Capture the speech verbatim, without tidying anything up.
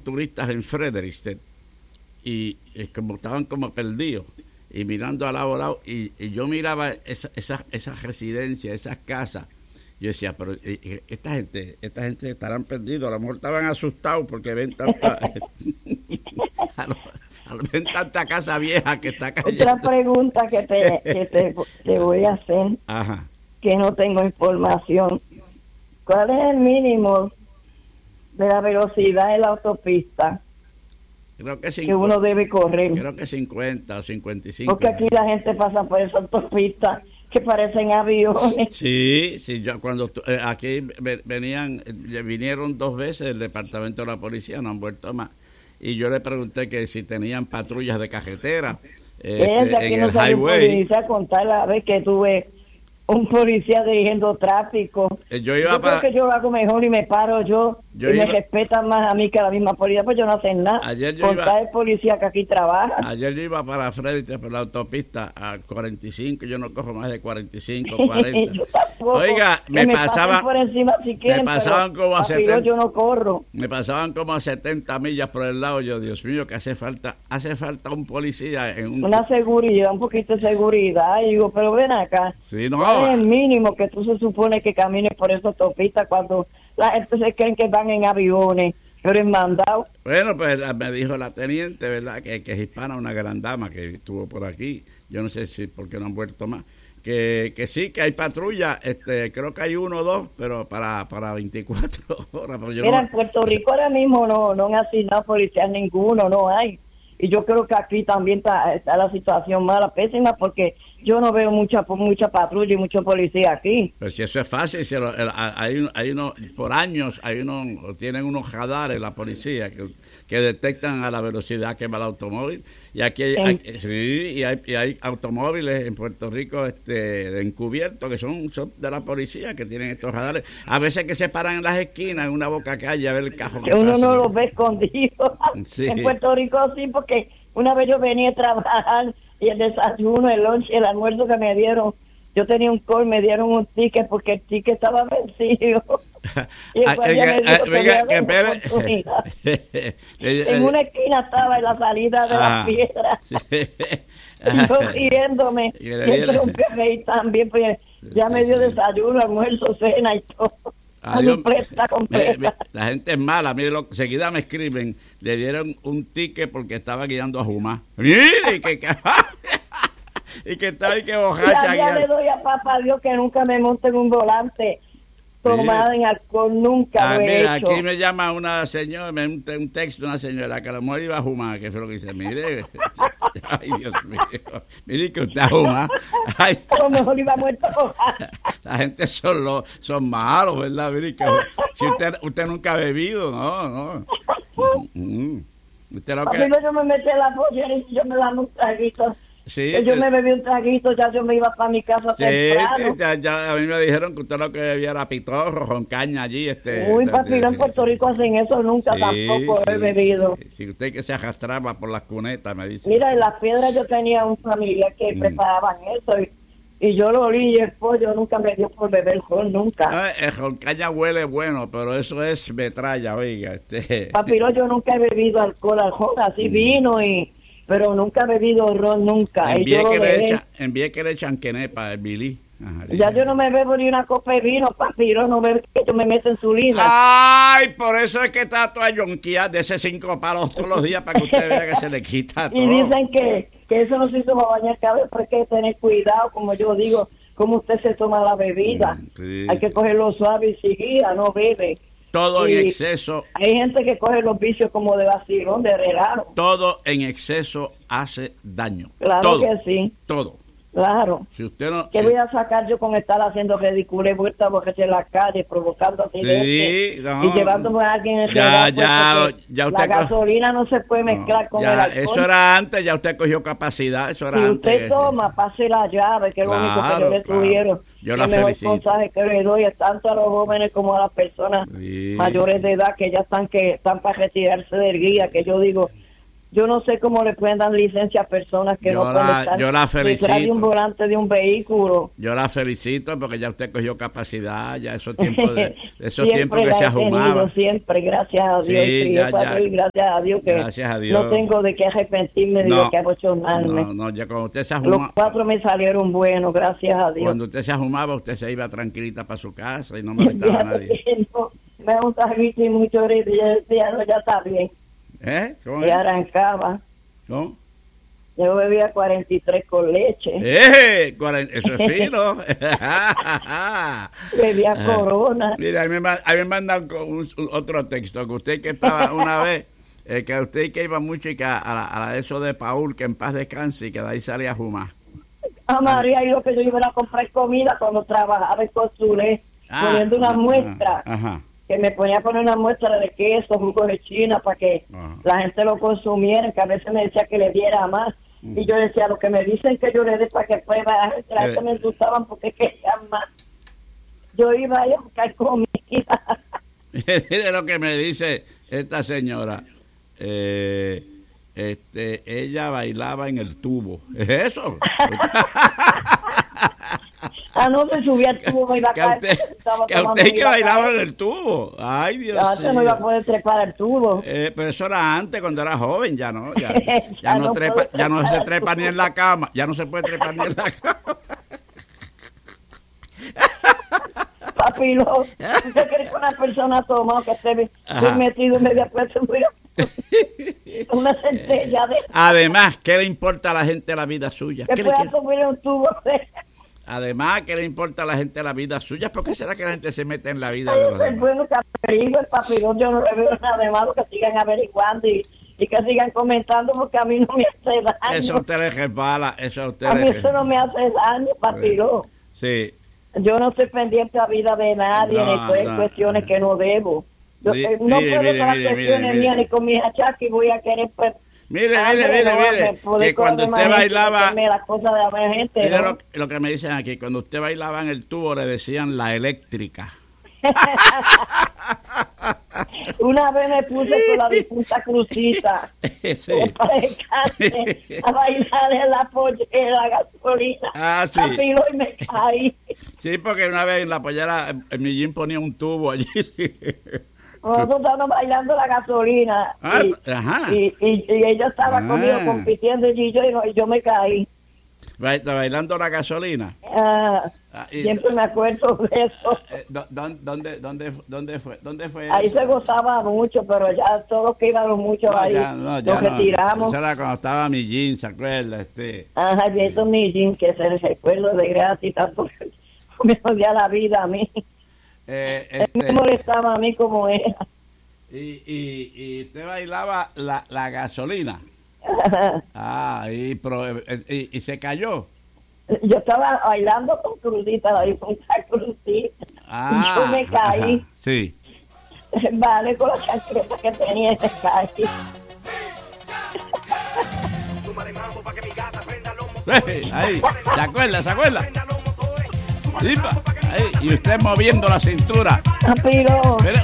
turistas en Frederiksted y, y como estaban como perdidos y mirando al lado a lado y, y yo miraba esas esa, esa residencias, esas casas. Yo decía, pero eh, esta gente, esta gente estarán perdidos, a lo mejor estaban asustados porque ven tanta, a lo, a lo, ven tanta casa vieja que está cayendo. Otra pregunta que te, que te, te voy a hacer, Ajá. que no tengo información. ¿Cuál es el mínimo de la velocidad en la autopista Creo que, cincuenta, que uno debe correr? Creo que cincuenta o cincuenta y cinco. Porque aquí la gente pasa por esa autopista que parecen aviones. Sí, sí, yo cuando eh, aquí venían, eh, vinieron dos veces el departamento de la policía, no han vuelto más. Y yo le pregunté que si tenían patrullas de carretera este, Desde aquí en no el sale un highway. policía a contar la vez que tuve un policía dirigiendo tráfico. Eh, yo iba yo para, creo que yo lo hago mejor y me paro yo, yo y iba, me respetan más a mí que a la misma policía, pues yo no sé nada. Ayer yo contar iba, el policía que aquí trabaja. Ayer yo iba para Frederiksted por la autopista a cuarenta y cinco, yo no cojo más de cuarenta y cinco, cuarenta. Yo tampoco. Oiga, me, me pasaban por encima si quieren, me pasaban pero como a setenta, yo no corro. Me pasaban como a setenta millas por el lado. Yo, Dios mío, que hace falta, hace falta un policía en un... Una seguridad, un poquito de seguridad. Y digo, pero ven acá. Sí, no. ¿Cuál es el mínimo que tú se supone que camines por esa autopista cuando la gente se creen que van en aviones, pero en mandado? Bueno, pues me dijo la teniente, ¿verdad? Que, que es hispana, una gran dama que estuvo por aquí. Yo no sé si porque no han vuelto más. Que, que sí, que hay patrulla, este, creo que hay uno o dos, pero para, para veinticuatro horas. Pero yo Mira, no... en Puerto Rico ahora mismo no, no han asignado policías ninguno, no hay. Y yo creo que aquí también está, está la situación mala, pésima, porque yo no veo mucha mucha patrulla y mucho policía aquí. Pero si eso es fácil, si lo, el, hay, hay uno, por años, hay uno, tienen unos radares la policía que, que detectan a la velocidad que va el automóvil. Y aquí hay, hay, sí, y hay, y hay automóviles en Puerto Rico este, encubiertos que son, son de la policía, que tienen estos radares. A veces que se paran en las esquinas, en una boca calle, a ver el carro. Que uno no los ve escondidos. Sí. En Puerto Rico sí, porque una vez yo venía a trabajar y el desayuno, el lunch, el almuerzo que me dieron, yo tenía un call, me dieron un ticket porque el ticket estaba vencido. Y el guardia me dijo que venga, me que oportunidad. En una esquina estaba en la salida de la piedra. Sí. Y yo riéndome. Y él rompió a reír también, pues ya me dio desayuno, almuerzo, cena y todo. Adiós. Completa, completa. Mire, la gente es mala, mire, lo, seguida me escriben, le dieron un ticket porque estaba guiando a Jumá. Mire, que... y que está ahí que bojacha. Ya, ya le doy a papá Dios que nunca me monte en un volante tomada en alcohol, nunca ah, lo he mira, hecho. Aquí me llama una señora, me un, un texto una señora que a lo mejor iba a fumar, que fue lo que dice, mire, ay Dios mío, mire que usted fuma. Ay, a lo mejor iba muerto. La gente son los, son malos, ¿verdad? Mire que si usted, usted nunca ha bebido, no, no. Mm, usted lo que... Primero yo me metí en la pollera y yo me daba un traguito. Sí, yo me bebí un traguito, ya yo me iba para mi casa sí, temprano. Sí, ya, ya a mí me dijeron que usted lo que bebía era pitorro, con caña allí. Este, Uy, este, papi, este, en Puerto Rico hacen eso, nunca sí, tampoco sí, he bebido. Si sí, sí, usted que se arrastraba por las cunetas, me dice. Mira, en Las Piedras yo tenía un familiar que mm. preparaban eso y, y yo lo olí y el pollo nunca me dio por beber ron, nunca. No, el con caña huele bueno, pero eso es metralla, oiga. Este. Papi, no, yo nunca he bebido alcohol, alcohol, así mm. vino y... pero nunca he bebido ron, nunca. Envié que, le echa, envié que le echan quenepa, el bilí. Ajá, ya yo no me bebo ni una copa de vino, papi, no, no bebo que yo me meto insulina. Ay, por eso es que está toda yonquía de ese cinco palos todos los días para que usted vea que se le quita todo. Y dicen que, que eso no se hizo para bañar cabeza, porque hay que tener cuidado, como yo digo, cómo usted se toma la bebida. Sí, hay que sí. cogerlo suave y seguir, no bebe. Todo y en exceso. Hay gente que coge los vicios como de vacilón, de relajo. Todo en exceso hace daño. Claro todo, que sí. Todo. Claro. Si usted no, ¿Qué si... voy a sacar yo con estar haciendo ridículo y vuelta en la calle, provocando accidentes sí, no, y llevándome a alguien en el ya, ya, ya usted la gasolina no se puede mezclar no, con ya, el alcohol. Eso era antes, ya usted cogió capacidad, eso era si antes. Si usted toma, pase la llave, que es claro, lo único que yo le claro. tuvieron. Yo la el mejor felicito. mensaje que le doy es tanto a los jóvenes como a las personas sí, mayores de edad que ya están que están para retirarse del guía, que yo digo, yo no sé cómo le pueden dar licencia a personas que yo no la, pueden estar yo la felicito. detrás de un volante de un vehículo. Yo la felicito porque ya usted cogió capacidad, ya esos tiempos de, esos siempre tiempos que la se he ajumaba. tenido, siempre, gracias a Dios. Sí, y ya, yo ya. Gracias a Dios que Gracias a Dios. no tengo de qué arrepentirme, No, de que abochonarme. No, no, ya cuando usted se ajumaba. Los cuatro me salieron buenos, gracias a Dios. Cuando usted se ajumaba, usted se iba tranquilita para su casa y no molestaba a nadie. No, me da un tajito y mucho y yo decía, no, ya está bien. ¿Eh? ¿Cómo Y es? arrancaba. ¿Cómo? Yo bebía cuarenta y tres con leche. ¡Eh! Eso es fino. Bebía Corona. Mira, a mí me, a mí me mandan un, un, otro texto, que usted que estaba una vez, eh, que usted que iba mucho y que a, a, la, a la eso de Paul, que en paz descanse y que de ahí salía a fumar. A María, y lo que yo iba a comprar comida cuando trabajaba en Costuré, ah, poniendo una ah, muestra. Ajá. Que me ponía a poner una muestra de queso, jugos de China, para que ajá. la gente lo consumiera, que a veces me decía que le diera más. Mm. Y yo decía, lo que me dicen que yo le dé para que prueba, la gente, la gente eh. me gustaban porque querían más. Yo iba a ir a buscar comida. Mire lo que me dice esta señora. Eh, este, ella bailaba en el tubo. ¿Es eso? Ah, no, se subía al tubo, me iba a caer. Que usted que bailaba en el tubo. Ay, Dios mío. Antes no iba a poder trepar al tubo. Eh, pero eso era antes, cuando era joven, ya no. Ya, ya, ya no, no trepa, ya no se trepa ni en la cama. Ya no se puede trepar ni en la cama. Papi, no. ¿Usted cree que una persona tomada que esté metido en media puerta una centella de... Además, ¿qué le importa a la gente la vida suya? Que pueda subir un tubo de... Además, ¿qué le importa a la gente la vida suya? ¿Por qué será que la gente se mete en la vida de los demás? Es bueno que averigüen, papi, yo no le veo nada de malo, que sigan averiguando y, y que sigan comentando, porque a mí no me hace daño. Eso a usted le resbala, eso a usted a le mí eso resbala. No me hace daño, papi, no. Sí. Yo no estoy pendiente a la vida de nadie, no, ni pues no, cuestiones no. que no debo. Yo, sí, eh, no mire, puedo mire, las mire, cuestiones mire, mías ni con mis achaques y voy a querer... Pues, Mire, mire, mire, mire, que cuando usted bailaba, las cosas de la gente, mire ¿no? lo, lo que me dicen aquí, cuando usted bailaba en el tubo le decían la eléctrica. Una vez me puse con la difunta Crucita sí. a bailar en la pollera, la gasolina, ah, sí. Apilo y me caí. Sí, porque una vez en la pollera en mi jean ponía un tubo allí. Nosotros estábamos bailando la gasolina ah, y, ajá. Y, y, y ella estaba ah. conmigo compitiendo y yo, y yo me caí. ¿Bailando la gasolina? Ah, ah, y, siempre me acuerdo de eso. Eh, ¿Dónde, dónde, dónde, fue, ¿Dónde fue? Ahí se gozaba mucho, pero ya todos que íbamos mucho no, ahí ya, no, ya nos no. retiramos. Eso era cuando estaba mi jean, ¿se acuerda? Este... Ajá, y eso mi jean, que se recuerdo de gratis, tanto me jodía la vida a mí. Eh, este, me molestaba a mí como era. Y, y, y usted bailaba la, la gasolina. Ah, y, pro, y, y se cayó. Yo estaba bailando con Crudita, la difunta Crudita. Ah, yo me caí. Ajá, sí. Vale, con la chancleta que tenía me caí. Ahí, ¿se acuerda? ¿Se acuerda? Ahí, y usted moviendo la cintura. Apiro.